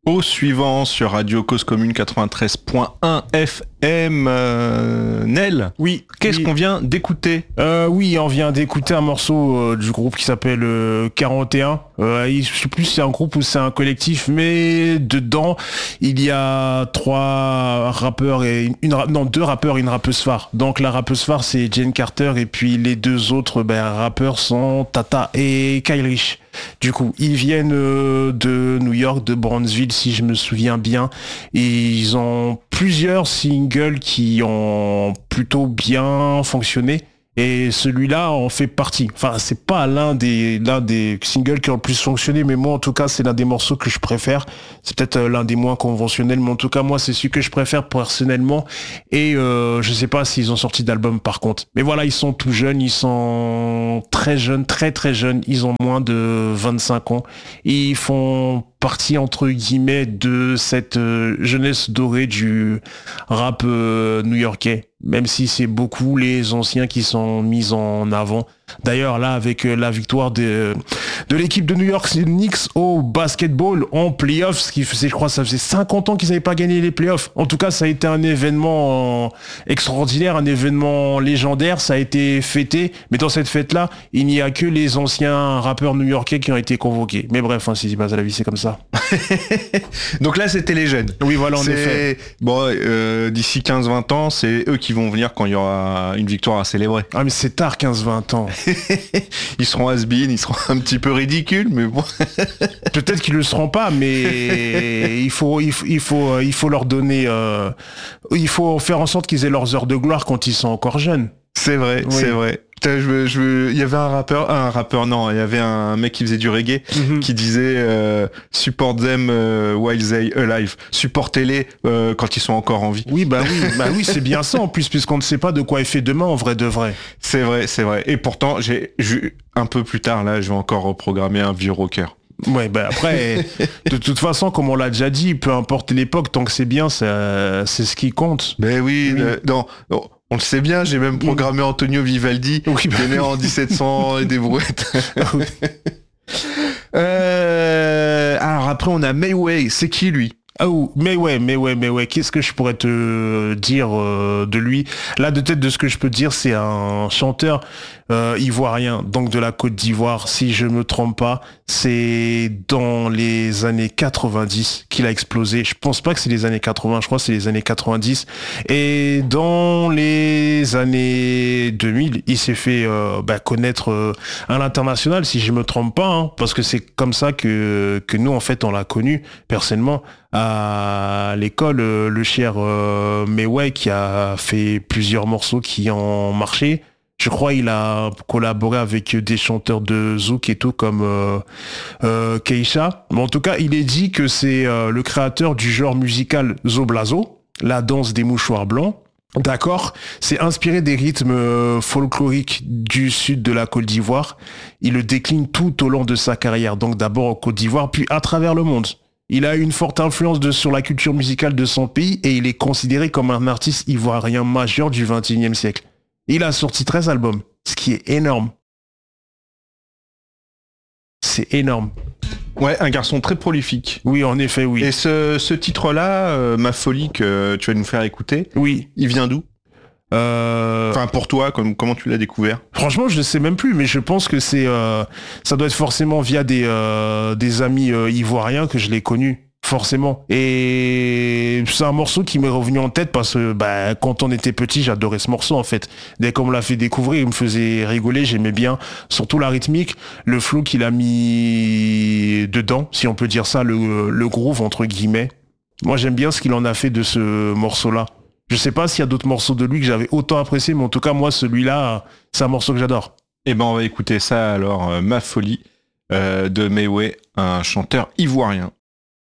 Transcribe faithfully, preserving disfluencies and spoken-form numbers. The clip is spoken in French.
Au suivant sur Radio Cause Commune quatre-vingt-treize point un F M, euh, Nel. Oui. Qu'est-ce oui. qu'on vient d'écouter? euh, Oui, on vient d'écouter un morceau euh, du groupe qui s'appelle euh, quarante et un. Euh, je sais plus si c'est un groupe ou c'est un collectif, mais dedans, il y a trois rappeurs et une, une non, deux rappeurs et une rappeuse phare. Donc la rappeuse phare, c'est Jane Carter et puis les deux autres ben, rappeurs sont Tata et Kyle Rich. Du coup, ils viennent euh, de New York, de Brownsville, si je me souviens bien. Et ils ont plusieurs singles qui ont plutôt bien fonctionné. Et celui-là en fait partie. Enfin, c'est pas l'un des, l'un des singles qui ont le plus fonctionné, mais moi, en tout cas, c'est l'un des morceaux que je préfère. C'est peut-être l'un des moins conventionnels, mais en tout cas, moi, c'est celui que je préfère personnellement. Et euh, je sais pas s'ils ont sorti d'album, par contre. Mais voilà, ils sont tout jeunes, ils sont très jeunes, très très jeunes. Ils ont moins de vingt-cinq ans. Ils font partie, entre guillemets, de cette euh, jeunesse dorée du rap euh, new-yorkais. Même si c'est beaucoup les anciens qui sont mis en avant. D'ailleurs, là, avec la victoire de, de l'équipe de New York Knicks au basketball en playoffs, ce qui faisait, je crois, ça faisait cinquante ans qu'ils n'avaient pas gagné les playoffs. En tout cas, ça a été un événement extraordinaire, un événement légendaire. Ça a été fêté. Mais dans cette fête-là, il n'y a que les anciens rappeurs new-yorkais qui ont été convoqués. Mais bref, hein, si c'est pas à la vie, c'est comme ça. Donc là, c'était les jeunes. Oui, voilà, en c'est... effet. Bon, euh, d'ici quinze vingt ans, c'est eux qui vont venir quand il y aura une victoire à célébrer. Ah, mais c'est tard, quinze vingt ans. Ils seront has-been, ils seront un petit peu ridicules, mais bon. Peut-être qu'ils le seront pas, mais il faut, il faut, il faut, il faut leur donner, euh, il faut faire en sorte qu'ils aient leurs heures de gloire quand ils sont encore jeunes. C'est vrai, oui. c'est vrai. Putain, je, je, il y avait un rappeur, un rappeur, non, il y avait un mec qui faisait du reggae, mm-hmm. qui disait euh, support them uh, while they alive. Supportez-les euh, quand ils sont encore en vie. Oui, bah oui, bah oui, c'est bien ça en plus, puisqu'on ne sait pas de quoi est fait demain en vrai de vrai. C'est vrai, c'est vrai. Et pourtant, j'ai, j'ai un peu plus tard là, je vais encore reprogrammer un vieux rocker. Ouais, bah après, de toute façon, comme on l'a déjà dit, peu importe l'époque, tant que c'est bien, ça, c'est ce qui compte. Mais oui, oui. Euh, non. non. On le sait bien, j'ai même programmé Antonio Vivaldi, oui, bah qui est né oui. en dix-sept cents et des brouettes. Oui. euh, alors après, on a Mayway. C'est qui, lui? Ah oh, mais ouais, mais ouais, mais ouais, qu'est-ce que je pourrais te dire euh, de lui? Là, de tête de ce que je peux te dire, c'est un chanteur euh, ivoirien, donc de la Côte d'Ivoire, si je me trompe pas. C'est dans les années quatre-vingt-dix qu'il a explosé. Je pense pas que c'est les années quatre-vingts, je crois que c'est les années quatre-vingt-dix. Et dans les années deux mille, il s'est fait euh, bah, connaître euh, à l'international, si je me trompe pas, hein, parce que c'est comme ça que, que nous, en fait, on l'a connu personnellement. À l'école, le cher euh, Mayway qui a fait plusieurs morceaux qui ont marché. Je crois il a collaboré avec des chanteurs de zouk et tout comme euh, euh, Keisha. Mais en tout cas, il est dit que c'est euh, le créateur du genre musical Zoblazo, la danse des mouchoirs blancs. D'accord, c'est inspiré des rythmes folkloriques du sud de la Côte d'Ivoire. Il le décline tout au long de sa carrière, donc d'abord en Côte d'Ivoire, puis à travers le monde. Il a une forte influence de, sur la culture musicale de son pays et il est considéré comme un artiste ivoirien majeur du vingt et unième siècle. Il a sorti treize albums, ce qui est énorme. C'est énorme. Ouais, un garçon très prolifique. Oui, en effet, oui. Et ce, ce titre-là, euh, Ma Folie, que tu vas nous faire écouter, oui. Il vient d'où ? Euh... Enfin, pour toi, comme, comment tu l'as découvert ? Franchement, je ne sais même plus, mais je pense que c'est, euh, ça doit être forcément via des, euh, des amis euh, ivoiriens que je l'ai connu, forcément. Et c'est un morceau qui m'est revenu en tête parce que bah, quand on était petit, j'adorais ce morceau en fait. Dès qu'on me l'a fait découvrir, il me faisait rigoler, j'aimais bien, surtout la rythmique, le flow qu'il a mis dedans, si on peut dire ça, le, le groove entre guillemets. Moi, j'aime bien ce qu'il en a fait de ce morceau-là. Je sais pas s'il y a d'autres morceaux de lui que j'avais autant apprécié, mais en tout cas, moi, celui-là, c'est un morceau que j'adore. Eh ben, on va écouter ça alors, euh, Ma Folie, euh, de Mayway, un chanteur ivoirien.